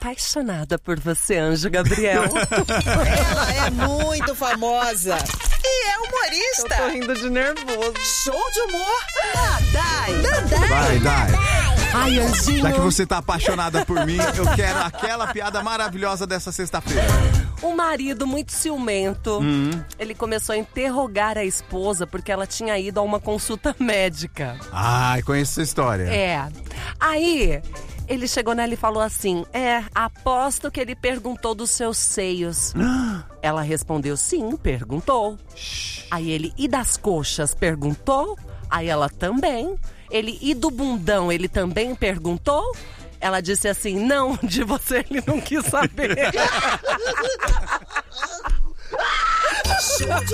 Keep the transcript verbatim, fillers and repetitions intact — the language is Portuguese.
apaixonada por você, Anjo Gabriel. Ela é muito famosa. E é humorista. Eu tô rindo de nervoso. Show de humor. Ah, Dai. Dandai. Vai, Dai. Ai, Anjinho. Já que você tá apaixonada por mim, eu quero aquela piada maravilhosa dessa sexta-feira. Um marido muito ciumento, Hum. ele começou a interrogar a esposa porque ela tinha ido a uma consulta médica. Ai, conheço essa história. É. Aí, ele chegou nela e falou assim: é, aposto que ele perguntou dos seus seios. Ela respondeu: sim, perguntou. Aí ele, e das coxas, perguntou? Aí ela também. Ele, e do bundão, ele também perguntou? Ela disse assim: não, de você ele não quis saber. Show de